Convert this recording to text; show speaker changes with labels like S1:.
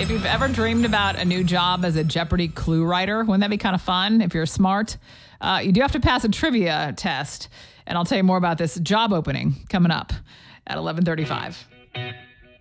S1: If you've ever dreamed about a new job as a Jeopardy clue writer, wouldn't that be kind of fun if you're smart? You do have to pass a trivia test. And I'll tell you more about this job opening coming up at 11:35.